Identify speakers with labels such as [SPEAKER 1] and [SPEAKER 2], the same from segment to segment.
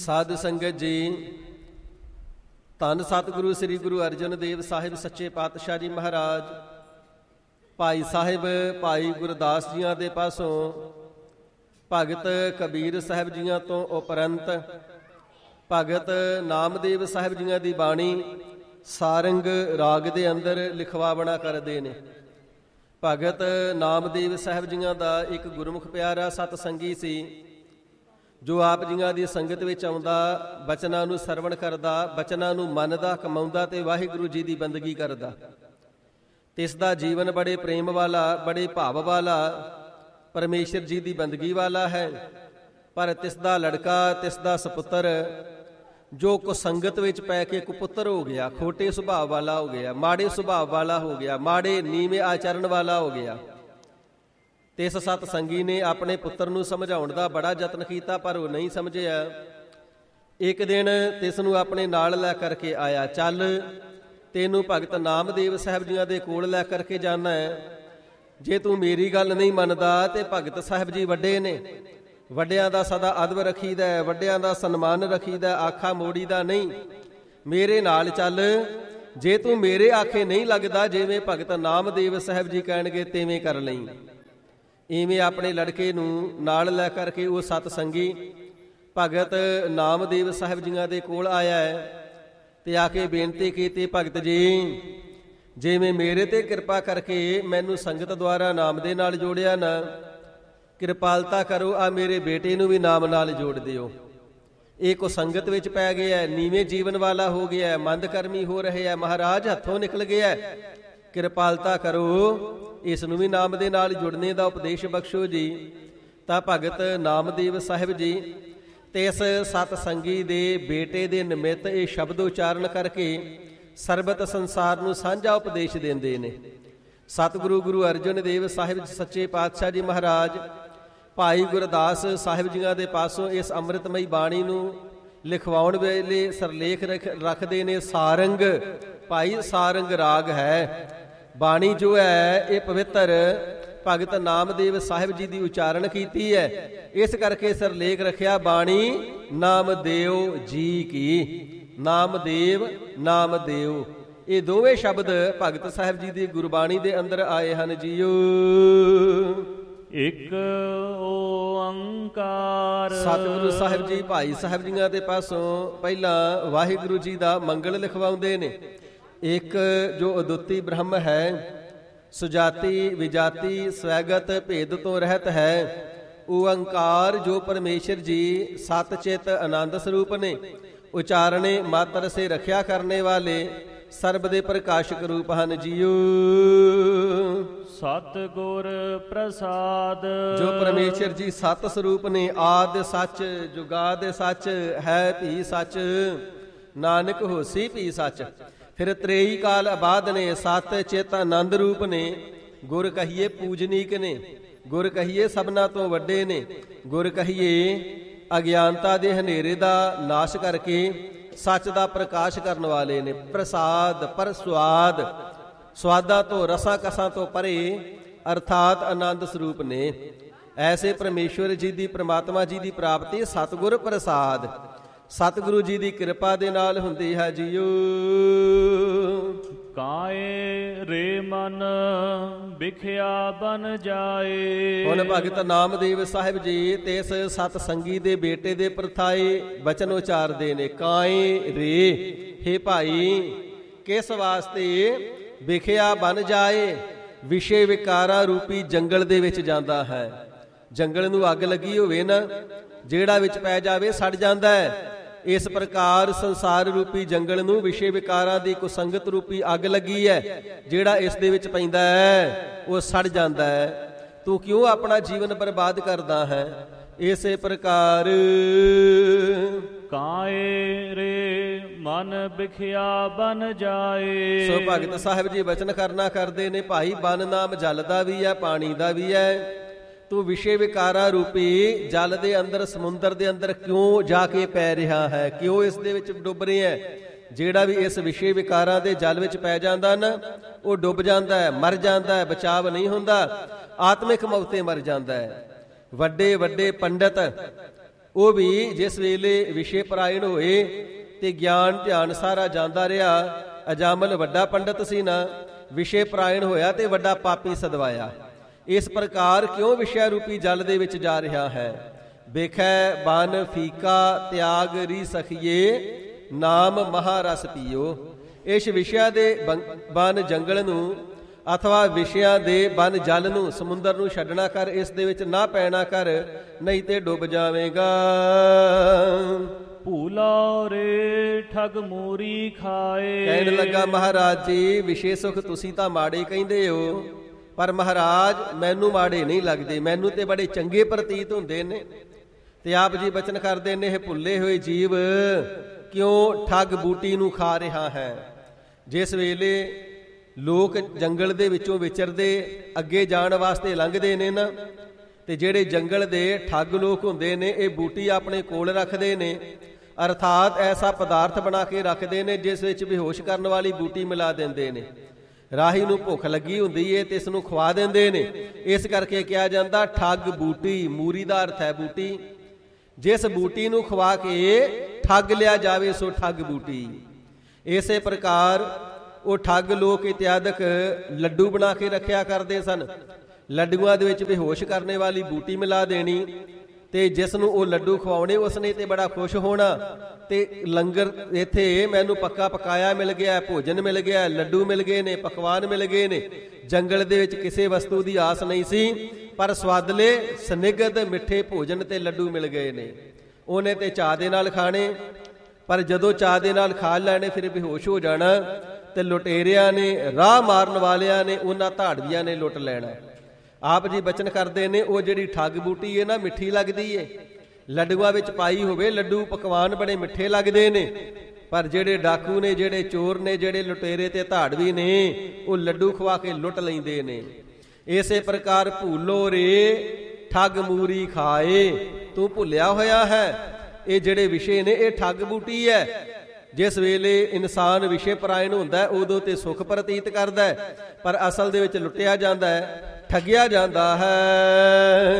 [SPEAKER 1] ਸਾਧ ਸੰਗਤ ਜੀ, ਧੰਨ ਸਤਿਗੁਰੂ ਸ੍ਰੀ ਗੁਰੂ ਅਰਜਨ ਦੇਵ ਸਾਹਿਬ ਸੱਚੇ ਪਾਤਸ਼ਾਹ ਜੀ ਮਹਾਰਾਜ, ਭਾਈ ਸਾਹਿਬ ਭਾਈ ਗੁਰਦਾਸ ਜੀਆਂ ਦੇ ਪਾਸੋਂ ਭਗਤ ਕਬੀਰ ਸਾਹਿਬ ਜੀਆਂ ਤੋਂ ਉਪਰੰਤ ਭਗਤ ਨਾਮਦੇਵ ਸਾਹਿਬ ਜੀਆਂ ਦੀ ਬਾਣੀ ਸਾਰੰਗ ਰਾਗ ਦੇ ਅੰਦਰ ਲਿਖਵਾਵਣਾ ਕਰਦੇ ਨੇ। ਭਗਤ ਨਾਮਦੇਵ ਸਾਹਿਬ ਜੀਆਂ ਦਾ ਇੱਕ ਗੁਰਮੁਖ ਪਿਆਰਾ ਸਤ ਸੰਗੀ ਸੀ, ਜੋ ਆਪ ਜੀਆਂ ਦੀ ਸੰਗਤ ਵਿੱਚ ਆਉਂਦਾ, ਬਚਨਾਂ ਨੂੰ ਸਰਵਣ ਕਰਦਾ, ਬਚਨਾਂ ਨੂੰ ਮੰਨਦਾ, ਕਮਾਉਂਦਾ ਤੇ ਵਾਹਿਗੁਰੂ ਜੀ ਦੀ ਬੰਦਗੀ ਕਰਦਾ। ਤਿਸ ਦਾ ਜੀਵਨ ਬੜੇ ਪ੍ਰੇਮ ਵਾਲਾ, ਬੜੇ ਭਾਵ ਵਾਲਾ, ਪਰਮੇਸ਼ਰ ਜੀ ਦੀ ਬੰਦਗੀ ਵਾਲਾ ਹੈ। ਪਰ ਤਿਸ ਦਾ ਲੜਕਾ, ਤਿਸ ਦਾ ਸਪੁੱਤਰ ਜੋ ਕੁਸੰਗਤ ਵਿੱਚ ਪੈ ਕੇ ਕੁਪੁੱਤਰ ਹੋ ਗਿਆ, ਖੋਟੇ ਸੁਭਾਅ ਵਾਲਾ ਹੋ ਗਿਆ, ਮਾੜੇ ਸੁਭਾਅ ਵਾਲਾ ਹੋ ਗਿਆ, ਮਾੜੇ ਨੀਵੇਂ ਆਚਰਣ ਵਾਲਾ ਹੋ ਗਿਆ। ਇਸ ਸਤ ਸੰਗੀ ਨੇ ਆਪਣੇ ਪੁੱਤਰ ਨੂੰ ਸਮਝਾਉਣ ਦਾ ਬੜਾ ਯਤਨ ਕੀਤਾ, ਪਰ ਉਹ ਨਹੀਂ ਸਮਝਿਆ। ਇੱਕ ਦਿਨ ਤਿਸ ਨੂੰ ਆਪਣੇ ਨਾਲ ਲੈ ਕਰਕੇ ਆਇਆ, ਚੱਲ ਤੈਨੂੰ ਭਗਤ ਨਾਮਦੇਵ ਸਾਹਿਬ ਜੀਆਂ ਦੇ ਕੋਲ ਲੈ ਕਰਕੇ ਜਾਣਾ ਹੈ। ਜੇ ਤੂੰ ਮੇਰੀ ਗੱਲ ਨਹੀਂ ਮੰਨਦਾ ਤੇ ਭਗਤ ਸਾਹਿਬ ਜੀ ਵੱਡੇ ਨੇ, ਵੱਡਿਆਂ ਦਾ ਸਦਾ ਅਦਬ ਰੱਖੀਦਾ, ਵੱਡਿਆਂ ਦਾ ਸਨਮਾਨ ਰੱਖੀਦਾ, ਆਖਾ ਮੋੜੀ ਦਾ ਨਹੀਂ। ਮੇਰੇ ਨਾਲ ਚੱਲ, ਜੇ ਤੂੰ ਮੇਰੇ ਆਖੇ ਨਹੀਂ ਲੱਗਦਾ, ਜਿਵੇਂ ਭਗਤ ਨਾਮਦੇਵ ਸਾਹਿਬ ਜੀ ਕਹਿਣਗੇ ਤਿਵੇਂ ਕਰ ਲਈ। ਇਵੇਂ ਆਪਣੇ ਲੜਕੇ ਨੂੰ ਨਾਲ ਲੈ ਕਰਕੇ ਉਹ ਸਤ ਸੰਗੀ ਭਗਤ ਨਾਮਦੇਵ ਸਾਹਿਬ ਜੀਆਂ ਦੇ ਕੋਲ ਆਇਆ ਹੈ ਤੇ ਆ ਕੇ ਬੇਨਤੀ ਕੀਤੀ, ਭਗਤ ਜੀ, ਜਿਵੇਂ ਮੇਰੇ ਤੇ ਕਿਰਪਾ ਕਰਕੇ ਮੈਨੂੰ ਸੰਗਤ ਦੁਆਰਾ ਨਾਮ ਦੇ ਨਾਲ ਜੋੜਿਆ ਨਾ, ਕਿਰਪਾਲਤਾ ਕਰੋ, ਆ ਮੇਰੇ ਬੇਟੇ ਨੂੰ ਵੀ ਨਾਮ ਨਾਲ ਜੋੜ ਦਿਓ। ਇਹ ਕੋ ਸੰਗਤ ਵਿੱਚ ਪੈ ਗਿਆ, ਨੀਵੇਂ ਜੀਵਨ ਵਾਲਾ ਹੋ ਗਿਆ, ਮੰਦ ਕਰਮੀ ਹੋ ਰਿਹਾ, ਮਹਾਰਾਜ ਹੱਥੋਂ ਨਿਕਲ ਗਿਆ, ਕਿਰਪਾਲਤਾ ਕਰੋ, ਇਸ ਨੂੰ ਵੀ ਨਾਮ ਦੇ ਨਾਲ ਜੁੜਨੇ ਦਾ ਉਪਦੇਸ਼ ਬਖਸ਼ੋ ਜੀ। ਤਾਂ ਭਗਤ ਨਾਮਦੇਵ ਸਾਹਿਬ ਜੀ ਤੇ ਇਸ ਸਤ ਸੰਗੀ ਦੇ ਬੇਟੇ ਦੇ ਨਿਮਿਤ ਇਹ ਸ਼ਬਦ ਉਚਾਰਨ ਕਰਕੇ ਸਰਬਤ ਸੰਸਾਰ ਨੂੰ ਸਾਂਝਾ ਉਪਦੇਸ਼ ਦਿੰਦੇ ਨੇ। ਸਤਿਗੁਰੂ ਗੁਰੂ ਅਰਜਨ ਦੇਵ ਸਾਹਿਬ ਸੱਚੇ ਪਾਤਸ਼ਾਹ ਜੀ ਮਹਾਰਾਜ ਭਾਈ ਗੁਰਦਾਸ ਸਾਹਿਬ ਜੀਆਂ ਦੇ ਪਾਸੋਂ ਇਸ ਅੰਮ੍ਰਿਤਮਈ ਬਾਣੀ ਨੂੰ ਲਿਖਵਾਉਣ ਵੇਲੇ ਸਰਲੇਖ ਰੱਖਦੇ ਨੇ। ਸਾਰੰਗ, ਭਾਈ ਸਾਰੰਗ ਰਾਗ ਹੈ। ਬਾਣੀ ਜੋ ਹੈ ਇਹ ਪਵਿੱਤਰ ਭਗਤ ਨਾਮਦੇਵ ਸਾਹਿਬ ਜੀ ਦੀ ਉਚਾਰਨ ਕੀਤੀ ਹੈ, ਇਸ ਕਰਕੇ ਸਰਲੇਖ ਰੱਖਿਆ ਬਾਣੀ ਨਾਮਦੇਵ ਜੀ ਕੀ। ਨਾਮਦੇਵ, ਨਾਮਦੇਵ, ਇਹ ਦੋਵੇਂ ਸ਼ਬਦ ਭਗਤ ਸਾਹਿਬ ਜੀ ਦੀ ਗੁਰਬਾਣੀ ਦੇ ਅੰਦਰ ਆਏ ਹਨ ਜੀਓ।
[SPEAKER 2] ਇੱਕ ਓੰਕਾਰ।
[SPEAKER 1] ਸਤਿਗੁਰੂ ਸਾਹਿਬ ਜੀ ਭਾਈ ਸਾਹਿਬ ਜੀਆਂ ਦੇ ਪਾਸੋਂ ਪਹਿਲਾਂ ਵਾਹਿਗੁਰੂ ਜੀ ਦਾ ਮੰਗਲ ਲਿਖਵਾਉਂਦੇ ਨੇ। ਇੱਕ ਜੋ ਅਦੁੱਤੀ ਬ੍ਰਹਮ ਹੈ, ਸੁਜਾਤੀ ਵਿਜਾਤੀ ਸਵੈਗਤ ਭੇਦ ਤੋਂ ਰਹਿਤ ਹੈ। ਓੰਕਾਰ ਜੋ ਪਰਮੇਸ਼ਰ ਜੀ ਸਤ ਚਿਤ ਆਨੰਦ ਸਰੂਪ ਨੇ, ਉਚਾਰਣੇ ਮਾਤਰ ਸੇ ਰੱਖਿਆ ਕਰਨੇ ਵਾਲੇ, ਸਰਬ ਦੇ ਪ੍ਰਕਾਸ਼ਕ ਰੂਪ ਹਨ ਜੀਓ।
[SPEAKER 2] ਸਤਿਗੁਰ ਪ੍ਰਸਾਦ
[SPEAKER 1] ਜੋ ਪਰਮੇਸ਼ਰ ਜੀ ਸਤ ਸਰੂਪ ਨੇ, ਆਦਿ ਸੱਚ, ਜੁਗਾਦਿ ਸੱਚ, ਹੈ ਭੀ ਸੱਚ, ਨਾਨਕ ਹੋਸੀ ਭੀ ਸੱਚ। ਫਿਰ ਤ੍ਰੇਈ ਕਾਲ ਆਬਾਦ ਨੇ, ਸਤ ਚਿਤ ਆਨੰਦ ਰੂਪ ਨੇ, ਗੁਰ ਕਹੀਏ ਪੂਜਨੀਕ ਨੇ, ਗੁਰ ਕਹੀਏ ਸਭਨਾ ਤੋਂ ਵੱਡੇ ਨੇ, ਗੁਰ ਕਹੀਏ ਅਗਿਆਨਤਾ ਦੇ ਹਨੇਰੇ ਦਾ ਨਾਸ਼ ਕਰਕੇ ਸੱਚ ਦਾ ਪ੍ਰਕਾਸ਼ ਕਰਨ ਵਾਲੇ ਨੇ। ਪ੍ਰਸਾਦ, ਪਰ ਸਵਾਦ, ਸਵਾਦਾਂ ਤੋਂ ਰਸਾਂ ਕਸਾਂ ਤੋਂ ਪਰੇ, ਅਰਥਾਤ ਆਨੰਦ ਸਰੂਪ ਨੇ। ਐਸੇ ਪਰਮੇਸ਼ਵਰ ਜੀ ਦੀ, ਪ੍ਰਮਾਤਮਾ ਜੀ ਦੀ ਪ੍ਰਾਪਤੀ ਸਤਿਗੁਰ ਪ੍ਰਸਾਦ, ਸਤਿਗੁਰੂ ਜੀ ਦੀ ਕਿਰਪਾ ਦੇ ਨਾਲ ਹੁੰਦੀ ਹੈ ਜੀਓ।
[SPEAKER 2] ਕਾਏ ਰੇ ਮਨ ਵਿਖਿਆ ਬਨ ਜਾਏ।
[SPEAKER 1] ਹੁਣ ਭਗਤ ਨਾਮਦੇਵ ਸਾਹਿਬ ਜੀ ਤੇ ਇਸ ਸਤ ਸੰਗੀ ਦੇ ਬੇਟੇ ਦੇ ਪ੍ਰਥਾਏ ਬਚਨ ਉਚਾਰਦੇ ਨੇ। ਕਾਏ ਰੇ, ਹੇ ਭਾਈ, ਕਿਸ ਵਾਸਤੇ? ਵਿਖਿਆ ਬਨ ਜਾਏ, ਵਿਸ਼ੇ ਵਿਕਾਰਾਂ ਰੂਪੀ ਜੰਗਲ ਦੇ ਵਿੱਚ ਜਾਂਦਾ ਹੈ। ਜੰਗਲ ਨੂੰ ਅੱਗ ਲੱਗੀ ਹੋਵੇ ਨਾ, ਜਿਹੜਾ ਵਿੱਚ ਪੈ ਜਾਵੇ ਸੜ ਜਾਂਦਾ ਹੈ। ਇਸ ਪ੍ਰਕਾਰ ਸੰਸਾਰ ਰੂਪੀ ਜੰਗਲ ਨੂੰ ਵਿਸ਼ੇ ਵਿਕਾਰਾਂ ਦੀ ਕੁਸੰਗਤ ਰੂਪੀ ਅੱਗ ਲੱਗੀ ਹੈ, ਜਿਹੜਾ ਇਸ ਦੇ ਵਿੱਚ ਪੈਂਦਾ ਹੈ ਉਹ ਸੜ ਜਾਂਦਾ ਹੈ। ਤੂੰ ਕਿਉਂ ਆਪਣਾ ਜੀਵਨ ਬਰਬਾਦ ਕਰਦਾ ਹੈ? ਇਸੇ ਪ੍ਰਕਾਰ
[SPEAKER 2] ਕਾਏ ਰੇ ਮਨ ਵਿਖਿਆ ਬਨ ਜਾਏ।
[SPEAKER 1] ਸੋ ਭਗਤ ਸਾਹਿਬ ਜੀ ਬਚਨ ਕਰਨਾ ਕਰਦੇ ਨੇ, ਭਾਈ ਬਨ ਨਾਮ ਜਲ ਦਾ ਵੀ ਹੈ, ਪਾਣੀ ਦਾ ਵੀ ਹੈ। ਤੂੰ ਵਿਸ਼ੇ ਵਿਕਾਰਾ ਰੂਪੀ ਜਲ ਦੇ ਅੰਦਰ, ਸਮੁੰਦਰ ਦੇ ਅੰਦਰ ਕਿਉਂ ਜਾ ਕੇ ਪੈ ਰਿਹਾ ਹੈ? ਕਿਉਂ ਇਸ ਦੇ ਵਿੱਚ ਡੁੱਬ ਰਿਹਾ ਹੈ? ਜਿਹੜਾ ਵੀ ਇਸ ਵਿਸ਼ੇ ਵਿਕਾਰਾਂ ਦੇ ਜਲ ਵਿੱਚ ਪੈ ਜਾਂਦਾ ਨਾ, ਉਹ ਡੁੱਬ ਜਾਂਦਾ ਹੈ, ਮਰ ਜਾਂਦਾ ਹੈ, ਬਚਾਵ ਨਹੀਂ ਹੁੰਦਾ, ਆਤਮਿਕ ਮੌਤ ਤੇ ਮਰ ਜਾਂਦਾ ਹੈ। ਵੱਡੇ ਵੱਡੇ ਪੰਡਤ ਉਹ ਵੀ ਜਿਸ ਵੇਲੇ ਵਿਸ਼ੇ ਪਰਾਇਣ ਹੋਏ ਤੇ ਗਿਆਨ ਧਿਆਨ ਸਾਰਾ ਜਾਂਦਾ ਰਿਹਾ। ਅਜਾਮਲ ਵੱਡਾ ਪੰਡਤ ਸੀ ਨਾ, ਵਿਸ਼ੇ ਪਰਾਇਣ ਹੋਇਆ ਤੇ ਵੱਡਾ ਪਾਪੀ ਸਦਵਾਇਆ। ਇਸ ਪ੍ਰਕਾਰ ਕਿਉਂ ਵਿਸ਼ਾ ਰੂਪੀ ਜਲ ਦੇ ਵਿੱਚ ਜਾ ਰਿਹਾ ਹੈ। ਵੇਖੈ ਬਨ ਫੀਕਾ ਤਿਆਗ ਰੀ ਸਖੀਏ, ਨਾਮ ਮਹਾਰਸ ਪੀਓ। ਇਸ ਵਿਸ਼ਿਆਂ ਦੇ ਬਨ ਜੰਗਲ ਨੂੰ ਅਥਵਾ ਵਿਸ਼ਿਆਂ ਦੇ ਬਨ ਜਲ ਨੂੰ, ਸਮੁੰਦਰ ਨੂੰ ਛੱਡਣਾ ਕਰ, ਇਸ ਦੇ ਵਿੱਚ ਨਾ ਪੈਣਾ ਕਰ, ਨਹੀਂ ਤੇ ਡੁੱਬ ਜਾਵੇਗਾ।
[SPEAKER 2] ਭੂਲਾ ਰੇ ਠਗ ਮੂਰੀ ਖਾਏ।
[SPEAKER 1] ਕਹਿਣ ਲੱਗਾ ਮਹਾਰਾਜ ਜੀ, ਵਿਸ਼ੇ ਸੁਖ ਤੁਸੀਂ ਤਾਂ ਮਾੜੇ ਕਹਿੰਦੇ ਹੋ, ਪਰ ਮਹਾਰਾਜ ਮੈਨੂੰ ਮਾੜੇ ਨਹੀਂ ਲੱਗਦੇ, ਮੈਨੂੰ ਤੇ ਬੜੇ ਚੰਗੇ ਪ੍ਰਤੀਤ ਹੁੰਦੇ ਨੇ। ਤੇ ਆਪ ਜੀ ਬਚਨ ਕਰਦੇ ਨੇ, ਇਹ ਭੁੱਲੇ ਹੋਏ ਜੀਵ ਕਿਉਂ ਠੱਗ ਬੂਟੀ ਨੂੰ ਖਾ ਰਿਹਾ ਹੈ। ਜਿਸ ਵੇਲੇ ਲੋਕ ਜੰਗਲ ਦੇ ਵਿੱਚੋਂ ਵਿਚਰਦੇ ਅੱਗੇ ਜਾਣ ਵਾਸਤੇ ਲੰਘਦੇ ਨੇ ਨਾ, ਤੇ ਜਿਹੜੇ ਜੰਗਲ ਦੇ ਠੱਗ ਲੋਕ ਹੁੰਦੇ ਨੇ, ਇਹ ਬੂਟੀ ਆਪਣੇ ਕੋਲ ਰੱਖਦੇ ਨੇ, ਅਰਥਾਤ ਐਸਾ ਪਦਾਰਥ ਬਣਾ ਕੇ ਰੱਖਦੇ ਨੇ ਜਿਸ ਵਿੱਚ ਬੇਹੋਸ਼ ਕਰਨ ਵਾਲੀ ਬੂਟੀ ਮਿਲਾ ਦਿੰਦੇ ਨੇ। ਰਾਹੀ ਨੂੰ ਭੁੱਖ ਲੱਗੀ ਹੁੰਦੀ ਏ ਤੇ ਇਸ ਨੂੰ ਖਵਾ ਦਿੰਦੇ ਨੇ। ਇਸ ਕਰਕੇ ਕਿਹਾ ਜਾਂਦਾ ਠੱਗ ਬੂਟੀ। ਮੂਰੀ ਦਾ ਅਰਥ ਹੈ ਬੂਟੀ। ਜਿਸ ਬੂਟੀ ਨੂੰ ਖਵਾ ਕੇ ਠੱਗ ਲਿਆ ਜਾਵੇ ਸੋ ਠੱਗ ਬੂਟੀ। ਇਸੇ ਪ੍ਰਕਾਰ ਉਹ ਠੱਗ ਲੋਕ ਇਤਿਆਦਿਕ ਲੱਡੂ ਬਣਾ ਕੇ ਰੱਖਿਆ ਕਰਦੇ ਸਨ। ਲੱਡੂਆਂ ਦੇ ਵਿੱਚ ਬੇਹੋਸ਼ ਕਰਨੇ ਵਾਲੀ ਬੂਟੀ ਮਿਲਾ ਦੇਣੀ, ਤੇ ਜਿਸ ਨੂੰ ਉਹ ਲੱਡੂ ਖਵਾਉਣੇ ਉਸਨੇ ਤੇ ਬੜਾ ਖੁਸ਼ ਹੋਣਾ, ਤੇ ਲੰਗਰ ਇੱਥੇ ਮੈਨੂੰ ਪੱਕਾ ਪਕਾਇਆ ਮਿਲ ਗਿਆ, ਭੋਜਨ ਮਿਲ ਗਿਆ, ਲੱਡੂ ਮਿਲ ਗਏ ਨੇ, ਪਕਵਾਨ ਮਿਲ ਗਏ ਨੇ। ਜੰਗਲ ਦੇ ਵਿੱਚ ਕਿਸੇ ਵਸਤੂ ਦੀ ਆਸ ਨਹੀਂ ਸੀ, ਪਰ ਸਵਾਦਲੇ ਸਨਿਗਧ ਮਿੱਠੇ ਭੋਜਨ ਤੇ ਲੱਡੂ ਮਿਲ ਗਏ ਨੇ। ਉਹਨੇ ਤੇ ਚਾਹ ਦੇ ਨਾਲ ਖਾਣੇ, ਪਰ ਜਦੋਂ ਚਾਹ ਦੇ ਨਾਲ ਖਾ ਲੈਣੇ ਫਿਰ ਬੇਹੋਸ਼ ਹੋ ਜਾਣਾ, ਤੇ ਲੁਟੇਰਿਆਂ ਨੇ, ਰਾਹ ਮਾਰਨ ਵਾਲਿਆਂ ਨੇ, ਉਹਨਾਂ ਧਾੜਵੀਆਂ ਨੇ ਲੁੱਟ ਲੈਣਾ। ਆਪ ਜੀ ਬਚਨ ਕਰਦੇ ਨੇ, ਉਹ ਜਿਹੜੀ ਠੱਗ ਬੂਟੀ ਹੈ ਨਾ, ਮਿੱਠੀ ਲੱਗਦੀ ਏ। ਲੱਡੂਆਂ ਵਿੱਚ ਪਾਈ ਹੋਵੇ, ਲੱਡੂ ਪਕਵਾਨ ਬੜੇ ਮਿੱਠੇ ਲੱਗਦੇ ਨੇ, ਪਰ ਜਿਹੜੇ ਡਾਕੂ ਨੇ, ਜਿਹੜੇ ਚੋਰ ਨੇ, ਜਿਹੜੇ ਲੁਟੇਰੇ ਤੇ ਧਾੜਵੀ ਨੇ, ਉਹ ਲੱਡੂ ਖਵਾ ਕੇ ਲੁੱਟ ਲੈਂਦੇ ਨੇ। ਇਸੇ ਪ੍ਰਕਾਰ ਭੂਲੋ ਰੇ ਠੱਗ ਮੂਰੀ ਖਾਏ। ਤੂੰ ਭੁੱਲਿਆ ਹੋਇਆ ਹੈ, ਇਹ ਜਿਹੜੇ ਵਿਸ਼ੇ ਨੇ ਇਹ ਠੱਗ ਬੂਟੀ ਹੈ। ਜਿਸ ਵੇਲੇ ਇਨਸਾਨ ਵਿਸ਼ੇ ਪਰਾਇਣ ਹੁੰਦਾ ਉਦੋਂ ਤੇ ਸੁਖ ਪ੍ਰਤੀਤ ਕਰਦਾ ਹੈ, ਪਰ ਅਸਲ ਦੇ ਵਿੱਚ ਲੁੱਟਿਆ ਜਾਂਦਾ ਹੈ, ਠੱਗਿਆ ਜਾਂਦਾ ਹੈ।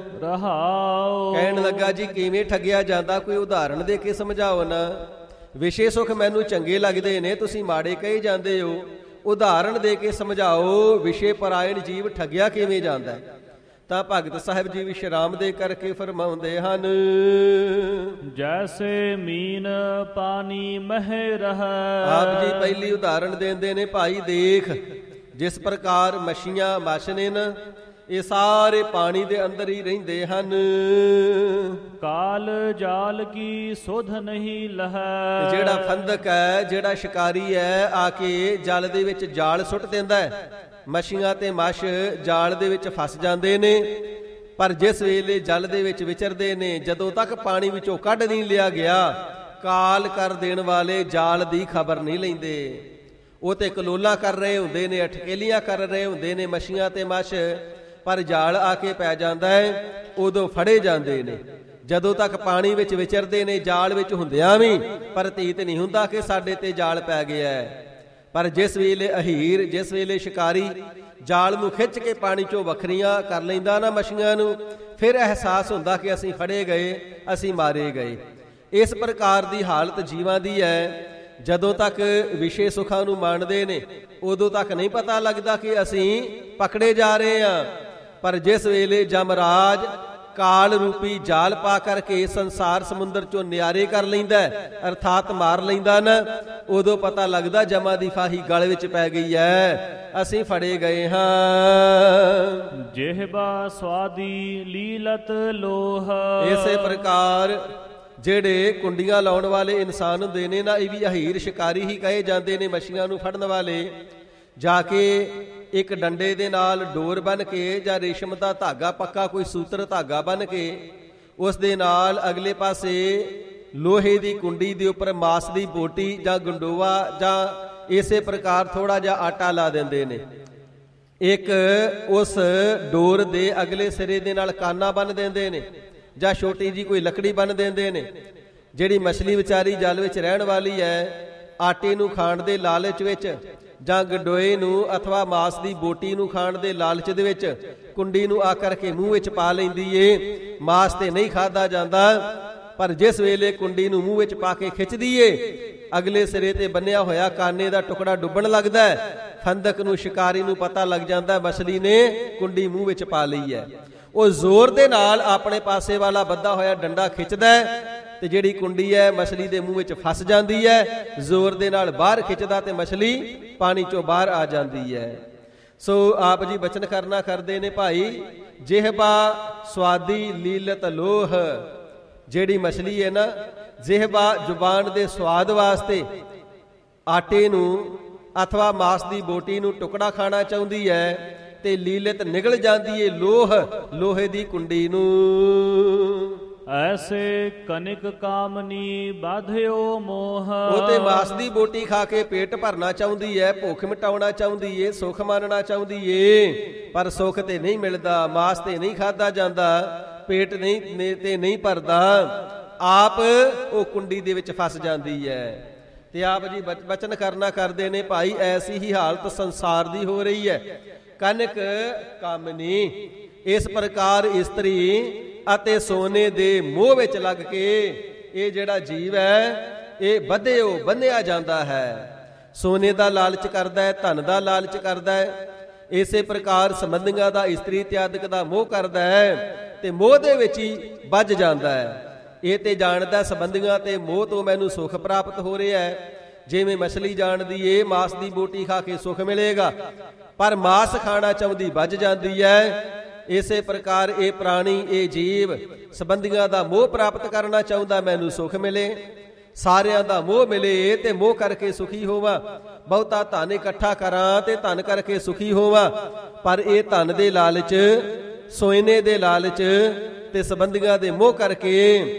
[SPEAKER 2] ਰਹਾਉ।
[SPEAKER 1] ਕਹਿਣ ਲੱਗਾ ਜੀ ਕਿਵੇਂ ਠੱਗਿਆ ਜਾਂਦਾ, ਕੋਈ ਉਦਾਹਰਣ ਦੇ ਕੇ ਸਮਝਾਓ ਨਾ। ਵਿਸ਼ੇ ਸੁਖ ਮੈਨੂੰ ਚੰਗੇ ਲੱਗਦੇ ਨੇ, ਤੁਸੀਂ ਮਾੜੇ ਕਹੀ ਜਾਂਦੇ ਹੋ, ਉਦਾਹਰਣ ਦੇ ਕੇ ਸਮਝਾਓ, ਵਿਸ਼ੇ ਪਰਾਇਣ ਜੀਵ ਠੱਗਿਆ ਕਿਵੇਂ ਜਾਂਦਾ। ਤਾਂ ਭਗਤ ਸਾਹਿਬ ਜੀ ਵਿਸ਼ਰਾਮ ਦੇ ਕਰਕੇ ਫਰਮਾਉਂਦੇ ਹਨ,
[SPEAKER 2] ਜੈਸੇ ਮੀਨ ਪਾਣੀ ਮਹਿ ਰਹੈ।
[SPEAKER 1] ਆਪ ਜੀ ਪਹਿਲੀ ਉਦਾਹਰਣ ਦਿੰਦੇ ਨੇ, ਭਾਈ ਦੇਖ, ਜਿਸ ਪ੍ਰਕਾਰ ਮੱਛੀਆਂ ਮੱਛ ਨੇ ਨਾ, ਇਹ ਸਾਰੇ ਪਾਣੀ ਦੇ ਅੰਦਰ ਹੀ ਰਹਿੰਦੇ ਹਨ।
[SPEAKER 2] ਕਾਲ ਜਾਲ ਕੀ ਸੁਧ ਨਹੀਂ ਲਹੈ।
[SPEAKER 1] ਜਿਹੜਾ ਫੰਦਕ ਹੈ, ਜਿਹੜਾ ਸ਼ਿਕਾਰੀ ਹੈ, ਆ ਕੇ ਜਲ ਦੇ ਵਿੱਚ ਜਾਲ ਸੁੱਟ ਦਿੰਦਾ ਹੈ, ਮੱਛੀਆਂ ਤੇ ਮੱਛ ਜਾਲ ਦੇ ਵਿੱਚ ਫਸ ਜਾਂਦੇ ਨੇ। ਪਰ ਜਿਸ ਵੇਲੇ ਜਲ ਦੇ ਵਿੱਚ ਵਿਚਰਦੇ ਨੇ, ਜਦੋਂ ਤੱਕ ਪਾਣੀ ਵਿੱਚੋਂ ਕੱਢ ਨਹੀਂ ਲਿਆ ਗਿਆ, ਕਾਲ ਕਰ ਦੇਣ ਵਾਲੇ ਜਾਲ ਦੀ ਖਬਰ ਨਹੀਂ ਲੈਂਦੇ। ਉਹ ਤੇ ਕਲੋਲਾ ਕਰ ਰਹੇ ਹੁੰਦੇ ਨੇ, ਅਠਕੇਲੀਆਂ ਕਰ ਰਹੇ ਹੁੰਦੇ ਨੇ ਮੱਛੀਆਂ ਤੇ ਮੱਛ, ਪਰ ਜਾਲ ਆ ਕੇ ਪੈ ਜਾਂਦਾ ਹੈ, ਉਦੋਂ ਫੜੇ ਜਾਂਦੇ ਨੇ। ਜਦੋਂ ਤੱਕ ਪਾਣੀ ਵਿੱਚ ਵਿਚਰਦੇ ਨੇ, ਜਾਲ ਵਿੱਚ ਹੁੰਦਿਆਂ ਵੀ ਪ੍ਰਤੀਤ ਨਹੀਂ ਹੁੰਦਾ ਕਿ ਸਾਡੇ ਤੇ ਜਾਲ ਪੈ ਗਿਆ ਹੈ। ਪਰ ਜਿਸ ਵੇਲੇ ਅਹੀਰ, ਜਿਸ ਵੇਲੇ ਸ਼ਿਕਾਰੀ ਜਾਲ ਨੂੰ ਖਿੱਚ ਕੇ ਪਾਣੀ ਚੋਂ ਵੱਖਰੀਆਂ ਕਰ ਲੈਂਦਾ ਨਾ ਮੱਛੀਆਂ ਨੂੰ, ਫਿਰ ਅਹਿਸਾਸ ਹੁੰਦਾ ਕਿ ਅਸੀਂ ਫੜੇ ਗਏ, ਅਸੀਂ ਮਾਰੇ ਗਏ। ਇਸ ਪ੍ਰਕਾਰ ਦੀ ਹਾਲਤ ਜੀਵਾਂ ਦੀ ਹੈ। ਜਦੋਂ ਤੱਕ ਵਿਸ਼ੇ ਸੁਖਾਂ ਨੂੰ ਮੰਨਦੇ ਨੇ, ਉਦੋਂ ਤੱਕ ਨਹੀਂ ਪਤਾ ਲੱਗਦਾ ਕਿ ਅਸੀਂ ਪਕੜੇ ਜਾ ਰਹੇ ਹਾਂ। ਪਰ ਜਿਸ ਵੇਲੇ ਜਮਰਾਜ ਕਾਲ ਰੂਪੀ ਜਾਲ ਪਾ ਕਰਕੇ ਸੰਸਾਰ ਸਮੁੰਦਰ ਚੋਂ ਨਿਆਰੇ ਕਰ ਲੈਂਦਾ, ਅਰਥਾਤ ਮਾਰ ਲੈਂਦਾ ਨਾ, ਉਦੋਂ ਪਤਾ ਲੱਗਦਾ ਜਮਾ ਦੀ ਫਾਹੀ ਗਲ ਵਿੱਚ ਪੈ ਗਈ ਹੈ, ਅਸੀਂ ਫੜੇ ਗਏ ਹਾਂ।
[SPEAKER 2] ਜਿਹਬਾ ਸਵਾਦੀ ਲੀਲਤ ਲੋਹ।
[SPEAKER 1] ਇਸੇ ਪ੍ਰਕਾਰ ਜਿਹੜੇ ਕੁੰਡੀਆਂ ਲਾਉਣ ਵਾਲੇ ਇਨਸਾਨ ਹੁੰਦੇ ਨੇ ਨਾ, ਇਹ ਵੀ ਅਹੀਰ ਸ਼ਿਕਾਰੀ ਹੀ ਕਹੇ ਜਾਂਦੇ ਨੇ। ਮੱਛੀਆਂ ਨੂੰ ਫੜਨ ਵਾਲੇ ਜਾ ਕੇ ਇੱਕ ਡੰਡੇ ਦੇ ਨਾਲ ਡੋਰ ਬੰਨ ਕੇ, ਜਾਂ ਰੇਸ਼ਮ ਦਾ ਧਾਗਾ, ਪੱਕਾ ਕੋਈ ਸੂਤਰ ਧਾਗਾ ਬੰਨ ਕੇ, ਉਸ ਦੇ ਨਾਲ ਅਗਲੇ ਪਾਸੇ ਲੋਹੇ ਦੀ ਕੁੰਡੀ ਦੇ ਉੱਪਰ ਮਾਸ ਦੀ ਬੋਟੀ ਜਾਂ ਗੰਡੋਆ ਜਾਂ ਇਸੇ ਪ੍ਰਕਾਰ ਥੋੜਾ ਜਿਹਾ ਆਟਾ ਲਾ ਦਿੰਦੇ ਨੇ। ਇੱਕ ਉਸ ਡੋਰ ਦੇ ਅਗਲੇ ਸਿਰੇ ਦੇ ਨਾਲ ਕਾਨਾ ਬੰਨ ਦਿੰਦੇ ਨੇ, ਜਾਂ ਛੋਟੀ ਜੀ ਕੋਈ ਲੱਕੜੀ ਬੰਨ ਦਿੰਦੇ ਨੇ। ਜਿਹੜੀ ਮਛਲੀ ਵਿਚਾਰੀ ਜਲ ਵਿੱਚ ਰਹਿਣ ਵਾਲੀ ਹੈ, ਆਟੇ ਨੂੰ ਖਾਣ ਦੇ ਲਾਲਚ ਵਿੱਚ, ਜਾਂ ਗੰਡੋਏ ਨੂੰ ਅਥਵਾ ਮਾਸ ਦੀ ਬੋਟੀ ਨੂੰ ਖਾਣ ਦੇ ਲਾਲਚ ਦੇ ਵਿੱਚ ਕੁੰਡੀ ਨੂੰ ਆ ਕਰਕੇ ਮੂੰਹ ਵਿੱਚ ਪਾ ਲੈਂਦੀ ਏ। ਮਾਸ ਤੇ ਨਹੀਂ ਖਾਧਾ ਜਾਂਦਾ, ਪਰ ਜਿਸ ਵੇਲੇ ਕੁੰਡੀ ਨੂੰ ਮੂੰਹ ਵਿੱਚ ਪਾ ਕੇ ਖਿੱਚ ਦਈਏ, ਅਗਲੇ ਸਿਰੇ ਤੇ ਬੰਨਿਆ ਹੋਇਆ ਕਾਨੇ ਦਾ ਟੁਕੜਾ ਡੁੱਬਣ ਲੱਗਦਾ ਹੈ। ਫੰਦਕ ਨੂੰ, ਸ਼ਿਕਾਰੀ ਨੂੰ ਪਤਾ ਲੱਗ ਜਾਂਦਾ ਮਛਲੀ ਨੇ ਕੁੰਡੀ ਮੂੰਹ ਵਿੱਚ ਪਾ ਲਈ ਹੈ। ਉਹ ਜ਼ੋਰ ਦੇ ਨਾਲ ਆਪਣੇ ਪਾਸੇ ਵਾਲਾ ਬੱਧਾ ਹੋਇਆ ਡੰਡਾ ਖਿੱਚਦਾ ਹੈ ਤੇ ਜਿਹੜੀ ਕੁੰਡੀ ਹੈ ਮਛਲੀ ਦੇ ਮੂੰਹ ਵਿੱਚ ਫਸ ਜਾਂਦੀ ਹੈ। ਜ਼ੋਰ ਦੇ ਨਾਲ ਬਾਹਰ ਖਿੱਚਦਾ ਤੇ ਮਛਲੀ ਪਾਣੀ ਚੋਂ ਬਾਹਰ ਆ ਜਾਂਦੀ ਹੈ। ਸੋ ਆਪ ਜੀ ਬਚਨ ਕਰਨਾ ਕਰਦੇ ਨੇ, ਭਾਈ ਜਿਹਬਾ ਸਵਾਦੀ ਲੀਲਤ ਲੋਹ। ਜਿਹੜੀ ਮਛਲੀ ਹੈ ਨਾ, ਜਿਹਬਾ ਜ਼ੁਬਾਨ ਦੇ ਸਵਾਦ ਵਾਸਤੇ ਆਟੇ ਨੂੰ ਅਥਵਾ ਮਾਸ ਦੀ ਬੋਟੀ ਨੂੰ ਟੁਕੜਾ ਖਾਣਾ ਚਾਹੁੰਦੀ ਹੈ ਤੇ ਲੀਲਤ ਨਿਗਲ ਜਾਂਦੀ ਏ ਲੋਹ, ਲੋਹੇ ਦੀ ਕੁੰਡੀ ਨੂੰ।
[SPEAKER 2] ਐਸੇ ਕਨਿਕ ਕਾਮਨੀ ਬਾਧਿਓ ਮੋਹ।
[SPEAKER 1] ਉਹ ਤੇ ਮਾਸ ਦੀ ਬੋਟੀ ਖਾ ਕੇ ਪੇਟ ਭਰਨਾ ਚਾਹੁੰਦੀ ਹੈ, ਭੁੱਖ ਮਿਟਾਉਣਾ ਚਾਹੁੰਦੀ ਏ, ਸੁੱਖ ਮਾਨਣਾ ਚਾਹੁੰਦੀ ਏ, ਪਰ ਸੁੱਖ ਤੇ ਨਹੀਂ ਮਿਲਦਾ, ਮਾਸ ਤੇ ਨਹੀਂ ਖਾਧਾ ਜਾਂਦਾ, ਪੇਟ ਨਹੀਂ ਭਰਦਾ, ਆਪ ਉਹ ਕੁੰਡੀ ਦੇ ਵਿੱਚ ਫਸ ਜਾਂਦੀ ਹੈ। ਤੇ ਆਪ ਜੀ ਬਚਨ ਕਰਨਾ ਕਰਦੇ ਨੇ, ਭਾਈ ਐਸੀ ਹੀ ਹਾਲਤ ਸੰਸਾਰ ਦੀ ਹੋ ਰਹੀ ਹੈ। ਕਨਕ ਕਾਮਨੀ, ਇਸ ਪ੍ਰਕਾਰ ਇਸਤਰੀ ਅਤੇ ਸੋਨੇ ਦੇ ਮੋਹ ਵਿੱਚ ਲੱਗ ਕੇ ਇਹ ਜਿਹੜਾ ਜੀਵ ਹੈ ਇਹ ਬੰਨਿਆ ਜਾਂਦਾ ਹੈ। ਸੋਨੇ ਦਾ ਲਾਲਚ ਕਰਦਾ ਹੈ, ਧਨ ਦਾ ਲਾਲਚ ਕਰਦਾ ਹੈ, ਇਸੇ ਪ੍ਰਕਾਰ ਸੰਬੰਧੀਆਂ ਦਾ, ਇਸਤਰੀ ਇਤਿਆਦਿਕ ਦਾ ਮੋਹ ਕਰਦਾ ਹੈ ਤੇ ਮੋਹ ਦੇ ਵਿੱਚ ਹੀ ਵੱਜ ਜਾਂਦਾ ਹੈ। ਇਹ ਤੇ ਜਾਣਦਾ ਸੰਬੰਧੀਆਂ ਤੇ ਮੋਹ ਤੋਂ ਮੈਨੂੰ ਸੁੱਖ ਪ੍ਰਾਪਤ ਹੋ ਰਿਹਾ ਹੈ। ਜਿਵੇਂ ਮਛਲੀ ਜਾਣਦੀ ਏ ਮਾਸ ਦੀ ਬੋਟੀ ਖਾ ਕੇ ਸੁੱਖ ਮਿਲੇਗਾ, ਪਰ ਮਾਸ ਖਾਣਾ ਚਾਹੁੰਦੀ ਵੱਜ ਜਾਂਦੀ ਹੈ। ਇਸੇ ਪ੍ਰਕਾਰ ਇਹ ਪ੍ਰਾਣੀ, ਇਹ ਜੀਵ ਸੰਬੰਧੀਆਂ ਦਾ ਮੋਹ ਪ੍ਰਾਪਤ ਕਰਨਾ ਚਾਹੁੰਦਾ, ਮੈਨੂੰ ਸੁੱਖ ਮਿਲੇ, ਸਾਰਿਆਂ ਦਾ ਮੋਹ ਮਿਲੇ ਤੇ ਮੋਹ ਕਰਕੇ ਸੁਖੀ ਹੋਵਾਂ। ਬਹੁਤਾ ਧਨ ਇਕੱਠਾ ਕਰਾਂ ਤੇ ਧਨ ਕਰਕੇ ਸੁਖੀ ਹੋਵਾਂ, ਪਰ ਇਹ ਧਨ ਦੇ ਲਾਲਚ, ਸੋਨੇ ਦੇ ਲਾਲਚ ਤੇ ਸੰਬੰਧੀਆਂ ਦੇ ਮੋਹ ਕਰਕੇ